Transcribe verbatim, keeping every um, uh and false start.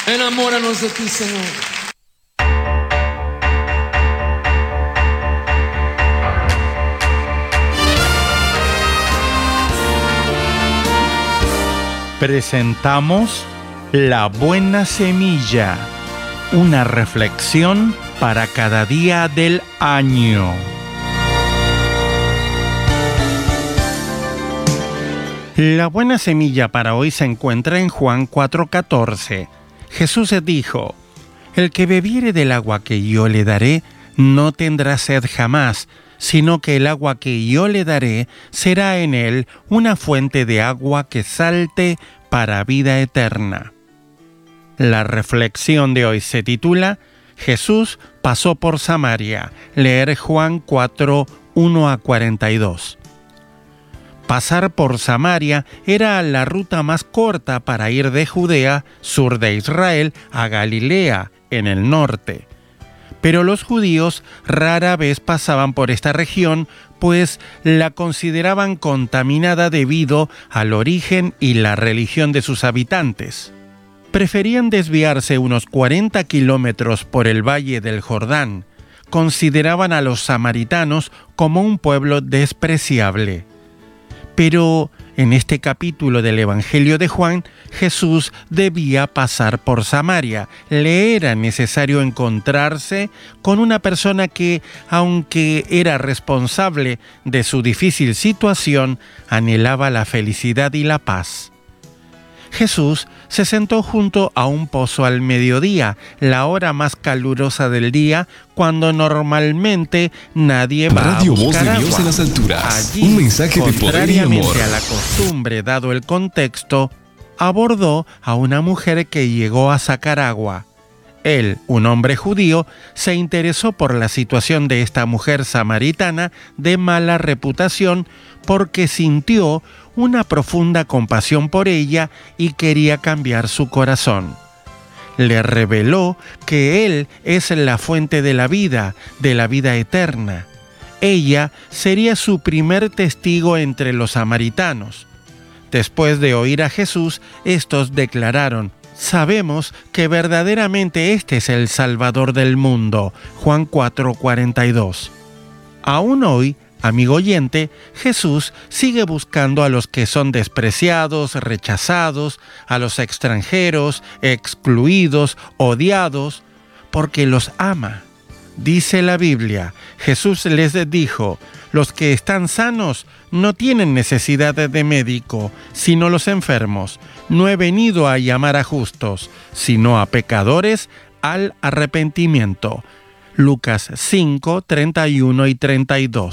Enamóranos de ti, Señor. Presentamos La Buena Semilla, una reflexión para cada día del año. La buena semilla para hoy se encuentra en Juan cuatro catorce. Jesús dijo: El que bebiere del agua que yo le daré, no tendrá sed jamás, sino que el agua que yo le daré será en él una fuente de agua que salte para vida eterna. La reflexión de hoy se titula Jesús pasó por Samaria. Leer Juan cuatro, uno a cuarenta y dos. Pasar por Samaria era la ruta más corta para ir de Judea, sur de Israel, a Galilea, en el norte. Pero los judíos rara vez pasaban por esta región, pues la consideraban contaminada debido al origen y la religión de sus habitantes. Preferían desviarse unos cuarenta kilómetros por el valle del Jordán. Consideraban a los samaritanos como un pueblo despreciable. Pero en este capítulo del Evangelio de Juan, Jesús debía pasar por Samaria. Le era necesario encontrarse con una persona que, aunque era responsable de su difícil situación, anhelaba la felicidad y la paz. Jesús se sentó junto a un pozo al mediodía, la hora más calurosa del día, cuando normalmente nadie va Radio a buscar Voz de Dios agua. en las alturas. Allí, Un mensaje de poder y amor. contrariamente a la costumbre, dado el contexto, abordó a una mujer que llegó a sacar agua. Él, un hombre judío, se interesó por la situación de esta mujer samaritana de mala reputación porque sintió una profunda compasión por ella y quería cambiar su corazón. Le reveló que Él es la fuente de la vida, de la vida eterna. Ella sería su primer testigo entre los samaritanos. Después de oír a Jesús, estos declararon: Sabemos que verdaderamente este es el Salvador del mundo. Juan cuatro cuarenta y dos. Aún hoy, amigo oyente, Jesús sigue buscando a los que son despreciados, rechazados, a los extranjeros, excluidos, odiados, porque los ama. Dice la Biblia, Jesús les dijo: los que están sanos no tienen necesidad de médico, sino los enfermos. No he venido a llamar a justos, sino a pecadores al arrepentimiento. Lucas cinco, treinta y uno y treinta y dos.